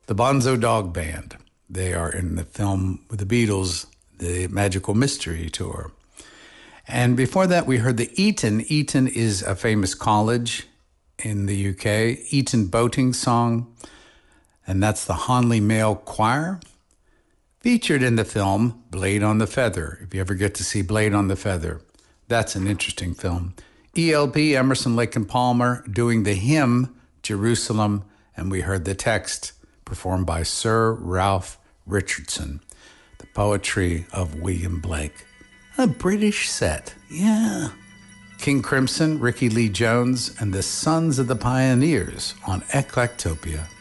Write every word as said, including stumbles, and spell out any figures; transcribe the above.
the Bonzo Dog Band. They are in the film with the Beatles, The Magical Mystery Tour. And before that, we heard the Eton. Eton is a famous college in the U K. Eton Boating Song, and that's the Honley Male Choir. Featured in the film Blade on the Feather. If you ever get to see Blade on the Feather, that's an interesting film. E L P, Emerson, Lake and Palmer, doing the hymn, Jerusalem, and we heard the text performed by Sir Ralph Richardson, the poetry of William Blake. A British set, yeah. King Crimson, Ricky Lee Jones, and the Sons of the Pioneers on Eclectopia.